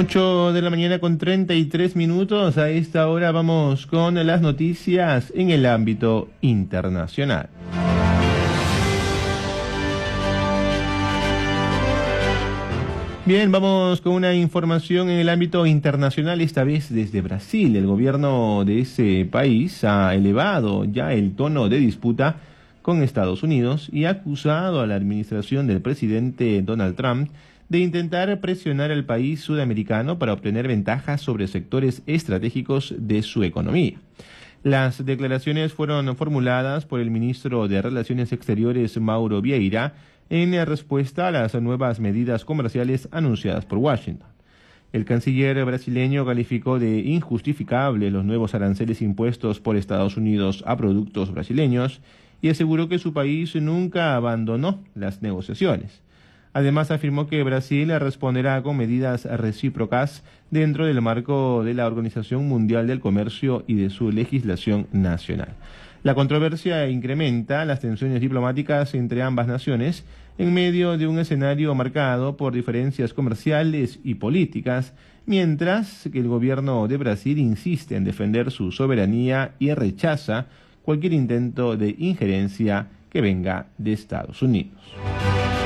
8 de la mañana con 33 minutos. A esta hora vamos con las noticias en el ámbito internacional. Bien, vamos con una información en el ámbito internacional, esta vez desde Brasil. El gobierno de ese país ha elevado ya el tono de disputa con Estados Unidos y ha acusado a la administración del presidente Donald Trump de intentar presionar al país sudamericano para obtener ventajas sobre sectores estratégicos de su economía. Las declaraciones fueron formuladas por el ministro de Relaciones Exteriores, Mauro Vieira, en respuesta a las nuevas medidas comerciales anunciadas por Washington. El canciller brasileño calificó de injustificables los nuevos aranceles impuestos por Estados Unidos a productos brasileños y aseguró que su país nunca abandonó las negociaciones. Además, afirmó que Brasil responderá con medidas recíprocas dentro del marco de la Organización Mundial del Comercio y de su legislación nacional. La controversia incrementa las tensiones diplomáticas entre ambas naciones en medio de un escenario marcado por diferencias comerciales y políticas, mientras que el gobierno de Brasil insiste en defender su soberanía y rechaza cualquier intento de injerencia que venga de Estados Unidos.